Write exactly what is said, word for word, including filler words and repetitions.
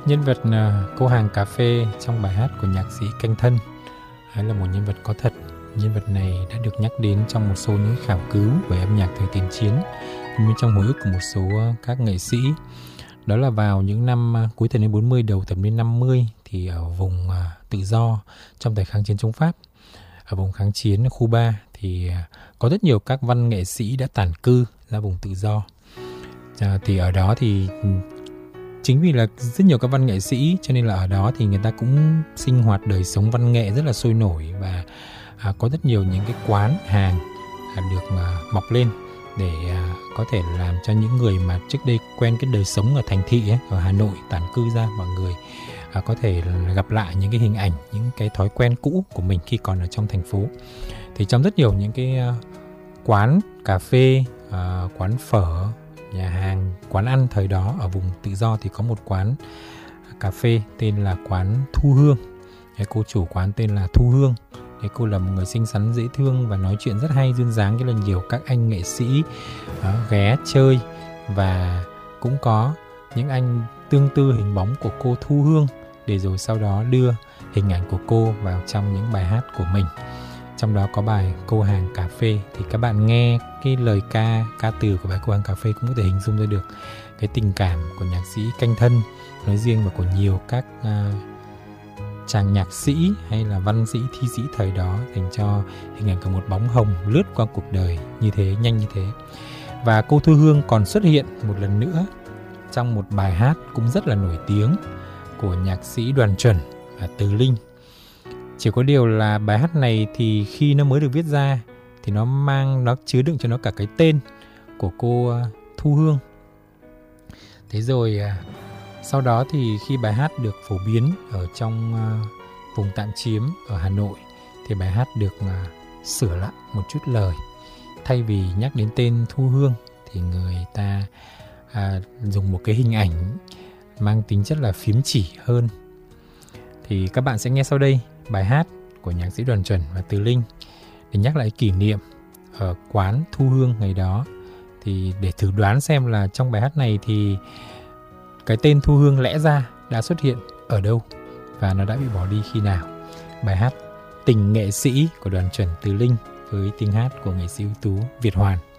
Nhân vật à, cô hàng cà phê trong bài hát của nhạc sĩ Canh Thân hay là một nhân vật có thật. Nhân vật này đã được nhắc đến trong một số những khảo cứu về âm nhạc thời tiền chiến, cũng như trong hồi ức của một số các nghệ sĩ. Đó là vào những năm cuối thập niên bốn mươi, đầu thập niên năm mươi, thì ở vùng tự do trong thời kháng chiến chống Pháp, ở vùng kháng chiến khu ba, thì có rất nhiều các văn nghệ sĩ đã tản cư ra vùng tự do. À, thì ở đó thì chính vì là rất nhiều các văn nghệ sĩ, cho nên là ở đó thì người ta cũng sinh hoạt đời sống văn nghệ rất là sôi nổi, và à, có rất nhiều những cái quán hàng à, được à, mọc lên để à, có thể làm cho những người mà trước đây quen cái đời sống ở thành thị ấy, ở Hà Nội tản cư ra, mọi người à, có thể gặp lại những cái hình ảnh, những cái thói quen cũ của mình khi còn ở trong thành phố. Thì trong rất nhiều những cái uh, quán cà phê, uh, quán phở, nhà hàng, quán ăn thời đó ở vùng tự do thì có một quán cà phê tên là quán Thu Hương. Cái cô chủ quán tên là Thu Hương. Cái cô là một người xinh xắn dễ thương và nói chuyện rất hay, duyên dáng, cho là nhiều các anh nghệ sĩ uh, ghé chơi, và cũng có những anh tương tư hình bóng của cô Thu Hương để rồi sau đó đưa hình ảnh của cô vào trong những bài hát của mình. Trong đó có bài Cô hàng cà phê, thì các bạn nghe cái lời ca, ca từ của bài Cô hàng cà phê cũng có thể hình dung ra được cái tình cảm của nhạc sĩ Canh Thân nói riêng và của nhiều các uh, chàng nhạc sĩ hay là văn sĩ, thi sĩ thời đó dành cho hình ảnh của một bóng hồng lướt qua cuộc đời như thế, nhanh như thế. Và cô Thu Hương còn xuất hiện một lần nữa trong một bài hát cũng rất là nổi tiếng của nhạc sĩ Đoàn Chuẩn và Từ Linh. Chỉ có điều là bài hát này thì khi nó mới được viết ra thì nó mang, nó chứa đựng cho nó cả cái tên của cô Thu Hương. Thế rồi sau đó thì khi bài hát được phổ biến ở trong vùng tạm chiếm ở Hà Nội thì bài hát được sửa lại một chút lời. Thay vì nhắc đến tên Thu Hương thì người ta à, dùng một cái hình ảnh mang tính chất là phiếm chỉ hơn. Thì các bạn sẽ nghe sau đây bài hát của nhạc sĩ Đoàn Chuẩn và Từ Linh để nhắc lại kỷ niệm ở quán Thu Hương ngày đó. Thì để thử đoán xem là trong bài hát này thì cái tên Thu Hương lẽ ra đã xuất hiện ở đâu và nó đã bị bỏ đi khi nào. Bài hát Tình Nghệ Sĩ của Đoàn Chuẩn, Từ Linh với tiếng hát của nghệ sĩ ưu tú Việt Hoàn.